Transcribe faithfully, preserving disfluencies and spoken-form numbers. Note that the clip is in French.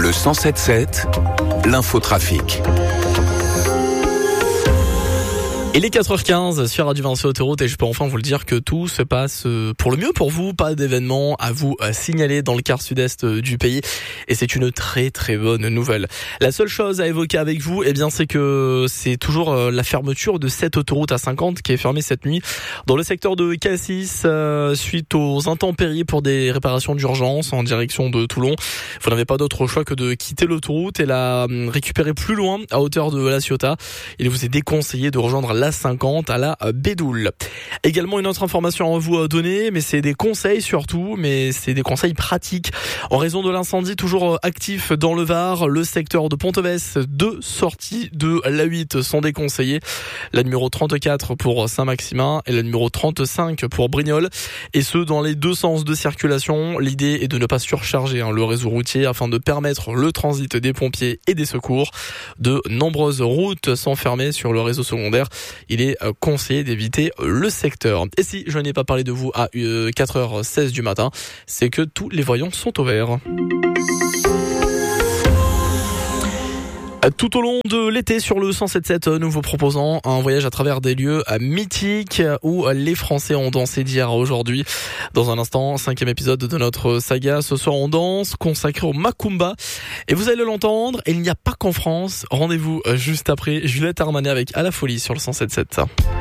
Le cent sept sept, l'infotrafic. Il est quatre heures quinze sur Radio Vinci Autoroute et je peux enfin vous le dire que tout se passe pour le mieux pour vous. Pas d'événements à vous signaler dans le quart sud-est du pays et c'est une très très bonne nouvelle. La seule chose à évoquer avec vous, eh bien, c'est que c'est toujours la fermeture de cette autoroute A cinquante qui est fermée cette nuit dans le secteur de Cassis euh, suite aux intempéries pour des réparations d'urgence en direction de Toulon. Vous n'avez pas d'autre choix que de quitter l'autoroute et la récupérer plus loin à hauteur de La Ciotat. Il vous est déconseillé de rejoindre l'A cinquante à la Bédoule. Également une autre information à vous donner, mais c'est des conseils surtout, mais c'est des conseils pratiques. En raison de l'incendie toujours actif dans le Var, le secteur de Pontovès, deux sorties de l'A huit sont déconseillées. La numéro trente-quatre pour Saint-Maximin et la numéro trente-cinq pour Brignoles. Et ce, dans les deux sens de circulation. L'idée est de ne pas surcharger hein, le réseau routier afin de permettre le transit des pompiers et des secours. De nombreuses routes sont fermées sur le réseau secondaire. Il est conseillé d'éviter le secteur. Et si je n'ai pas parlé de vous à quatre heures seize du matin, c'est que tous les voyants sont au vert. Tout au long de l'été sur le cent sept sept, nous vous proposons un voyage à travers des lieux mythiques où les Français ont dansé d'hier à aujourd'hui. Dans un instant, cinquième épisode de notre saga. Ce soir, on danse, consacré au Macumba. Et vous allez l'entendre, il n'y a pas qu'en France. Rendez-vous juste après Juliette Armanet avec À la folie sur le cent sept sept.